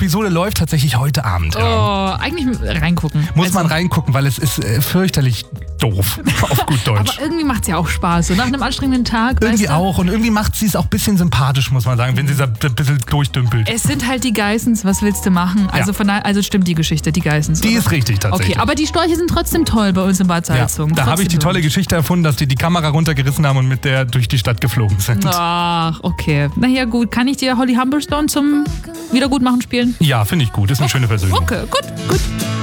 Episode läuft tatsächlich heute Abend. Eigentlich reingucken. Muss man reingucken, weil es ist fürchterlich doof, auf gut Deutsch. Aber irgendwie macht es ja auch Spaß, so nach einem anstrengenden Tag. Irgendwie auch. Und irgendwie macht sie es auch ein bisschen sympathisch, muss man sagen, wenn sie so ein bisschen durchdümpelt. Es sind halt die Geissens, was willst du machen? Also, also stimmt die Geschichte, die Geissens. Die ist richtig tatsächlich. Okay, aber die Sträuche sind trotzdem toll bei uns in Bad Salzung. Ja, da habe ich die tolle Geschichte erfunden, dass die Kamera runtergerissen haben und mit der durch die Stadt geflogen sind. Ach, okay. Na ja, gut. Kann ich dir Holly Humberstone zum Wiedergutmachen spielen? Ja, finde ich gut. Ist eine schöne Persönlichkeit. Okay, gut.